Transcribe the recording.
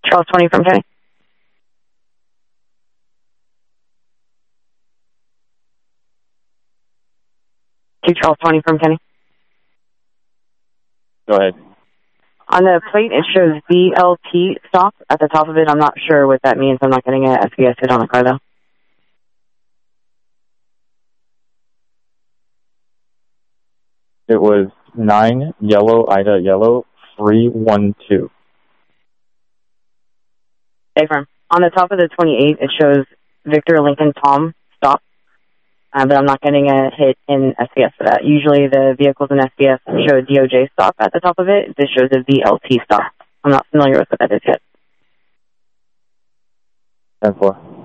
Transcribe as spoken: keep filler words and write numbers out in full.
Charles twenty from Kenny. Two Charles twenty from Kenny. Go ahead. On the plate, it shows B L T stop at the top of it. I'm not sure what that means. I'm not getting a S B S hit on the car, though. It was nine yellow, Ida yellow, three one two. Stay firm. On the top of the twenty-eight, it shows Victor Lincoln Tom stop, uh, but I'm not getting a hit in S B S for that. Usually the vehicles in S B S show D O J stop at the top of it. This shows a V L T stop. I'm not familiar with what that is yet. ten four.